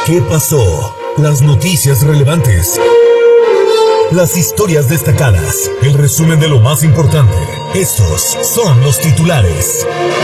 ¿Qué pasó? Las noticias relevantes. Las historias destacadas. El resumen de lo más importante. Estos son los titulares.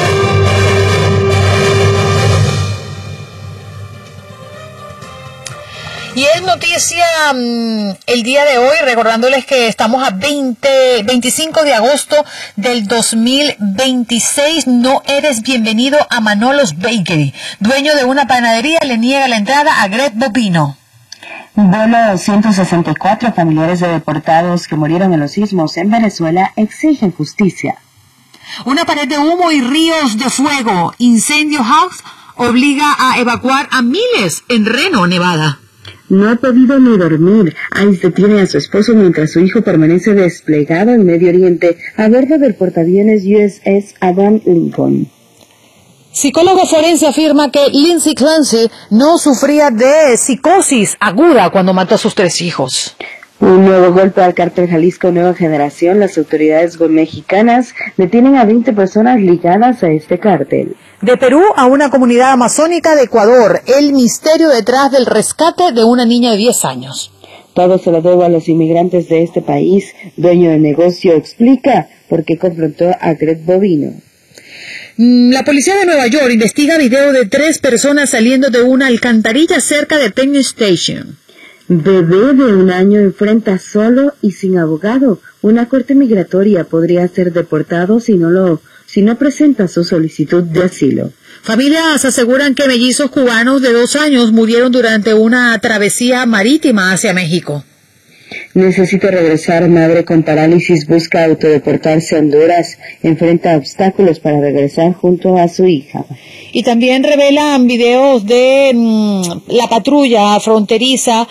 Y es noticia el día de hoy, recordándoles que estamos a 25 de agosto del 2026. No eres bienvenido a Manolos Bakery. Dueño de una panadería le niega la entrada a Greg Bobino. Vuelo 164, familiares de deportados que murieron en los sismos en Venezuela exigen justicia. Una pared de humo y ríos de fuego. Incendio House obliga a evacuar a miles en Reno, Nevada. No ha podido ni dormir. ICE detiene a su esposo mientras su hijo permanece desplegado en Medio Oriente a bordo del portaaviones USS Abraham Lincoln. Psicólogo forense afirma que Lindsay Clancy no sufría de psicosis aguda cuando mató a sus 3 hijos. Un nuevo golpe al cártel Jalisco Nueva Generación. Las autoridades mexicanas detienen a 20 personas ligadas a este cártel. De Perú a una comunidad amazónica de Ecuador, el misterio detrás del rescate de una niña de 10 años. Todo se lo debo a los inmigrantes de este país. Dueño de negocio explica por qué confrontó a Greg Bobino. La policía de Nueva York investiga video de 3 personas saliendo de una alcantarilla cerca de Penn Station. Bebé de 1 año enfrenta solo y sin abogado. Una corte migratoria podría ser deportado si no presenta su solicitud de asilo. Familias aseguran que mellizos cubanos de 2 años murieron durante una travesía marítima hacia México. Necesito regresar. Madre con parálisis busca autodeportarse a Honduras. Enfrenta obstáculos para regresar junto a su hija. Y también revelan videos de la patrulla fronteriza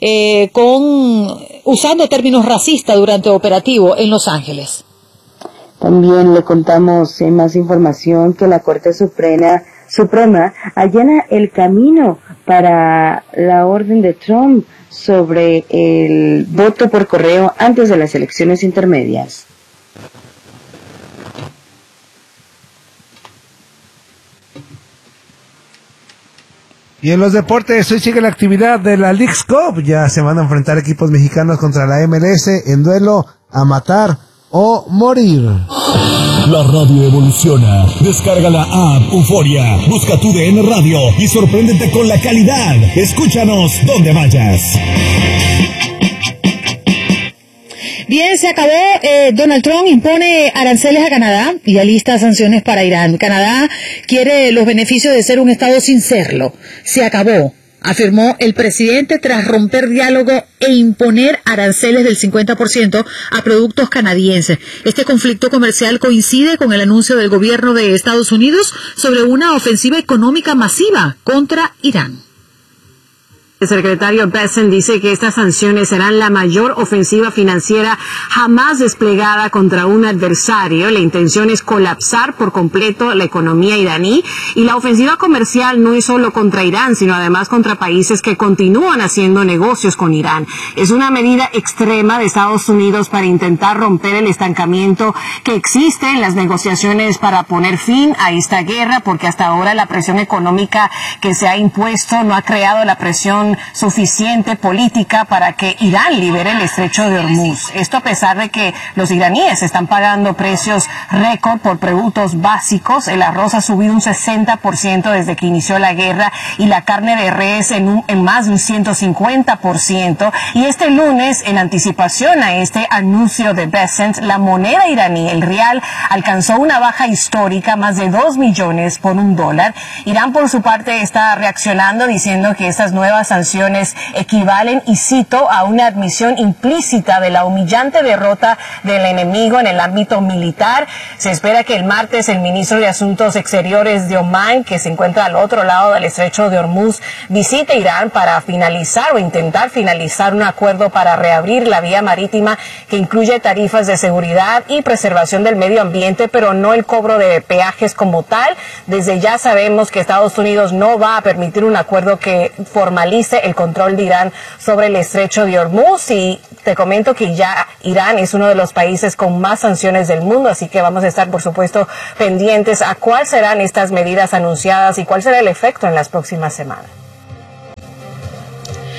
usando términos racistas durante operativo en Los Ángeles. También le contamos más información que la Corte Suprema allana el camino para la orden de Trump sobre el voto por correo antes de las elecciones intermedias. Y en los deportes, hoy sigue la actividad de la Leagues Cup. Ya se van a enfrentar equipos mexicanos contra la MLS en duelo a matar o morir. La radio evoluciona. Descarga la app Euforia. Busca tu DN Radio y sorpréndete con la calidad. Escúchanos donde vayas. Bien, se acabó. Donald Trump impone aranceles a Canadá y alista sanciones para Irán. Canadá quiere los beneficios de ser un Estado sin serlo. Se acabó, afirmó el presidente tras romper diálogo e imponer aranceles del 50% a productos canadienses. Este conflicto comercial coincide con el anuncio del gobierno de Estados Unidos sobre una ofensiva económica masiva contra Irán. El secretario Bessent dice que estas sanciones serán la mayor ofensiva financiera jamás desplegada contra un adversario. La intención es colapsar por completo la economía iraní, y la ofensiva comercial no es solo contra Irán, sino además contra países que continúan haciendo negocios con Irán. Es una medida extrema de Estados Unidos para intentar romper el estancamiento que existe en las negociaciones para poner fin a esta guerra, porque hasta ahora la presión económica que se ha impuesto no ha creado la presión suficiente política para que Irán libere el estrecho de Hormuz. Esto a pesar de que los iraníes están pagando precios récord por productos básicos. El arroz ha subido un 60% desde que inició la guerra, y la carne de res en más de un 150%. Y este lunes, en anticipación a este anuncio de Bessent, la moneda iraní, el rial, alcanzó una baja histórica, más de 2 millones por $1. Irán, por su parte, está reaccionando diciendo que estas nuevas sanciones equivalen, y cito, a una admisión implícita de la humillante derrota del enemigo en el ámbito militar. Se espera que el martes el ministro de Asuntos Exteriores de Omán, que se encuentra al otro lado del estrecho de Hormuz, visite Irán para finalizar o intentar finalizar un acuerdo para reabrir la vía marítima que incluye tarifas de seguridad y preservación del medio ambiente, pero no el cobro de peajes como tal. Desde ya sabemos que Estados Unidos no va a permitir un acuerdo que formalice el control de Irán sobre el estrecho de Hormuz, y te comento que ya Irán es uno de los países con más sanciones del mundo, así que vamos a estar, por supuesto, pendientes a cuáles serán estas medidas anunciadas y cuál será el efecto en las próximas semanas.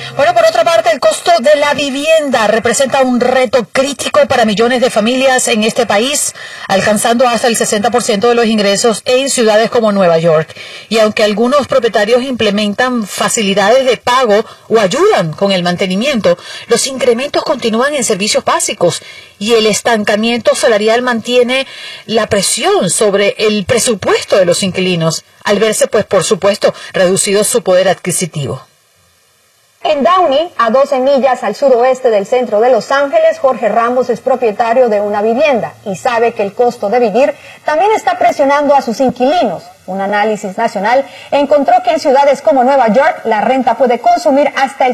Bueno, por otra parte, el costo de la vivienda representa un reto crítico para millones de familias en este país, alcanzando hasta el 60% de los ingresos en ciudades como Nueva York. Y aunque algunos propietarios implementan facilidades de pago o ayudan con el mantenimiento, los incrementos continúan en servicios básicos y el estancamiento salarial mantiene la presión sobre el presupuesto de los inquilinos, al verse, pues, por supuesto, reducido su poder adquisitivo. En Downey, a 12 millas al suroeste del centro de Los Ángeles, Jorge Ramos es propietario de una vivienda y sabe que el costo de vivir también está presionando a sus inquilinos. Un análisis nacional encontró que en ciudades como Nueva York la renta puede consumir hasta el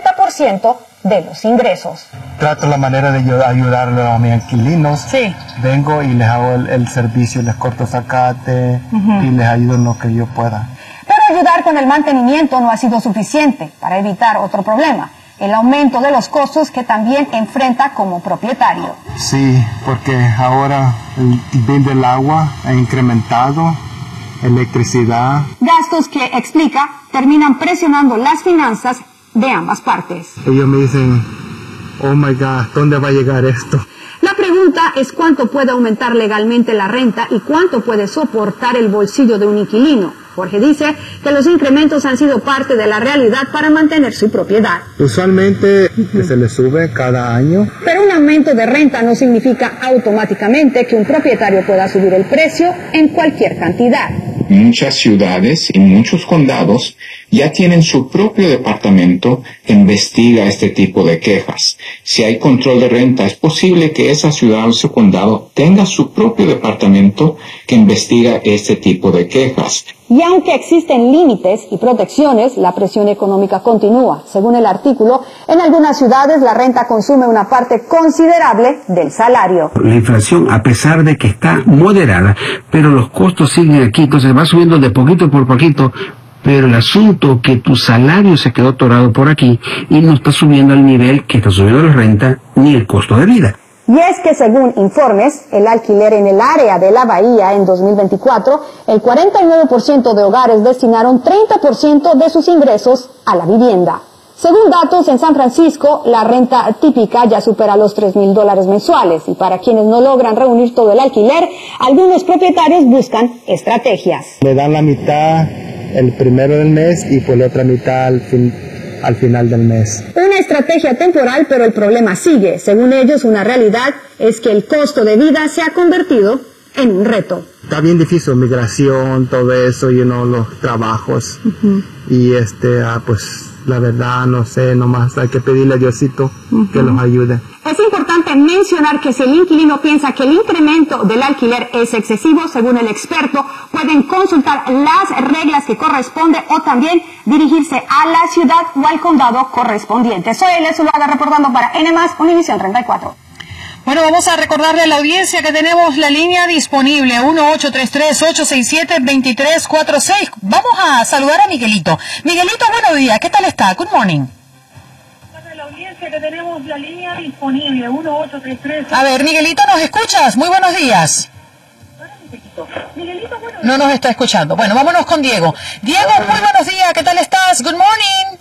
60% de los ingresos. Trato la manera de ayudar a mis inquilinos. Sí. Vengo y les hago el servicio, les corto zacate y les ayudo en lo que yo pueda. Pero ayudar con el mantenimiento no ha sido suficiente para evitar otro problema, el aumento de los costos que también enfrenta como propietario. Sí, porque ahora el bill del agua ha incrementado, electricidad. Gastos que, explica, terminan presionando las finanzas de ambas partes. Ellos me dicen, oh my God, ¿dónde va a llegar esto? La pregunta es cuánto puede aumentar legalmente la renta y cuánto puede soportar el bolsillo de un inquilino. Jorge dice que los incrementos han sido parte de la realidad para mantener su propiedad. Usualmente se le sube cada año. Pero un aumento de renta no significa automáticamente que un propietario pueda subir el precio en cualquier cantidad. Muchas ciudades y muchos condados ya tienen su propio departamento que investiga este tipo de quejas. Si hay control de renta, es posible que esa ciudad o ese condado tenga su propio departamento que investiga este tipo de quejas. Y aunque existen límites y protecciones, la presión económica continúa. Según el artículo, en algunas ciudades la renta consume una parte considerable del salario. La inflación, a pesar de que está moderada, pero los costos siguen aquí, entonces va subiendo de poquito por poquito, pero el asunto que tu salario se quedó atorado por aquí y no está subiendo al nivel que está subiendo la renta ni el costo de vida. Y es que según informes, el alquiler en el área de la Bahía en 2024, el 49% de hogares destinaron 30% de sus ingresos a la vivienda. Según datos en San Francisco, la renta típica ya supera los $3,000 mensuales y para quienes no logran reunir todo el alquiler, algunos propietarios buscan estrategias. Le dan la mitad el primero del mes y por la otra mitad al final del mes. Una estrategia temporal, pero el problema sigue. Según ellos, una realidad es que el costo de vida se ha convertido en un reto. Está bien difícil, migración, todo eso, los trabajos. Y pues la verdad, no sé, nomás hay que pedirle a Diosito que los ayude. Es importante mencionar que si el inquilino piensa que el incremento del alquiler es excesivo, según el experto, pueden consultar las reglas que corresponden o también dirigirse a la ciudad o al condado correspondiente. Soy Elia Zuluaga reportando para N+, Univisión 34. Bueno, vamos a recordarle a la audiencia que tenemos la línea disponible, 1-833-867-2346. Vamos a saludar a Miguelito. Miguelito, buenos días, ¿qué tal está? Good morning. La audiencia que tenemos la línea disponible, 1-833. A ver, Miguelito, ¿nos escuchas? Muy buenos días. Miguelito, buenos días. No nos está escuchando. Bueno, vámonos con Diego. Diego, muy buenos días, ¿qué tal estás? Good morning.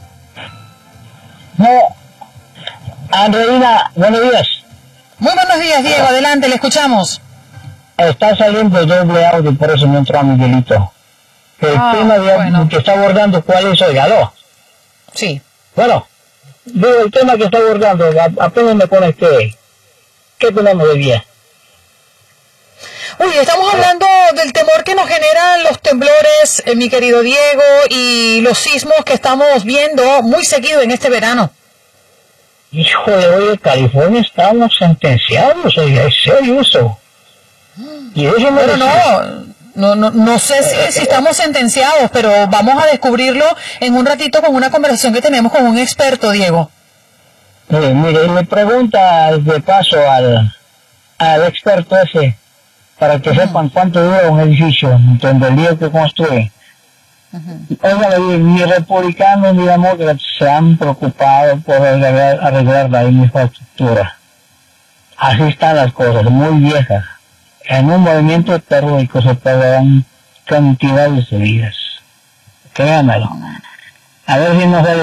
Andreina, buenos días. Muy buenos días, Diego, adelante, le escuchamos. Está saliendo doble audio, por eso no entró a Miguelito. El tema que está abordando, ¿cuál es hoy? ¿Aló? Sí. Bueno, digo, el tema que está abordando, apenas me conecté. ¿Qué tenemos de día? Uy, estamos hablando del temor que nos generan los temblores, mi querido Diego, y los sismos que estamos viendo muy seguido en este verano. Híjole, oye, California estamos sentenciados, oye, es serio eso. Y eso no sé si estamos sentenciados, pero vamos a descubrirlo en un ratito con una conversación que tenemos con un experto, Diego. Mire, le pregunta de paso al experto ese, para que sepan cuánto dura un edificio, donde el día que construye. Oiga, ni republicanos ni demócratas se han preocupado por arreglar la infraestructura. Así están las cosas, muy viejas. En un movimiento terrorífico se perderán cantidades de vidas. Créanmelo. A ver si nos